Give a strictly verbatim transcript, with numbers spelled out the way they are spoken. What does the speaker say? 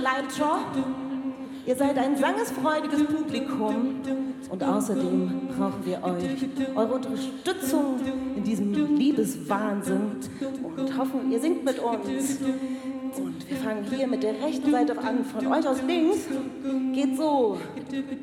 Leiter. Ihr seid ein sangesfreudiges Publikum und außerdem brauchen wir euch, eure Unterstützung in diesem Liebeswahnsinn und hoffen, ihr singt mit uns. Und wir fangen hier mit der rechten Seite an, von euch aus links geht so.